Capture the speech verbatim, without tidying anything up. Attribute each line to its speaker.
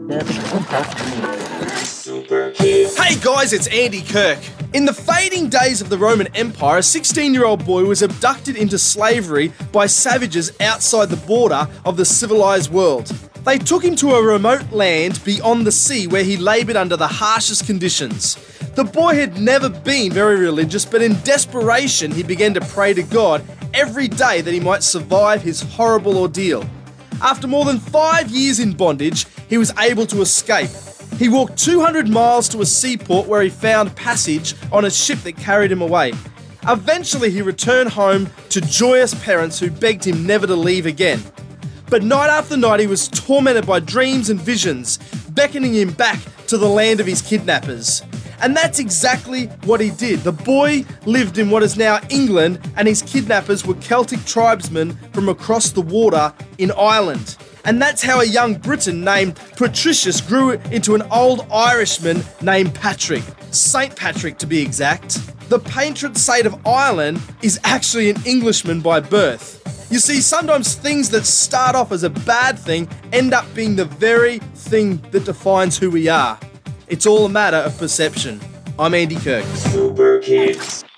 Speaker 1: Hey guys, it's Andy Kirk. In the fading days of the Roman Empire, a sixteen-year-old boy was abducted into slavery by savages outside the border of the civilized world. They took him to a remote land beyond the sea where he laboured under the harshest conditions. The boy had never been very religious, but in desperation he began to pray to God every day that he might survive his horrible ordeal. After more than five years in bondage, he was able to escape. He walked two hundred miles to a seaport where he found passage on a ship that carried him away. Eventually he returned home to joyous parents who begged him never to leave again. But night after night he was tormented by dreams and visions, beckoning him back to the land of his kidnappers. And that's exactly what he did. The boy lived in what is now England, and his kidnappers were Celtic tribesmen from across the water in Ireland. And that's how a young Briton named Patricius grew into an old Irishman named Patrick. Saint Patrick to be exact. The patron saint of Ireland is actually an Englishman by birth. You see, sometimes things that start off as a bad thing end up being the very thing that defines who we are. It's all a matter of perception. I'm Andy Kirk.
Speaker 2: Super Kids.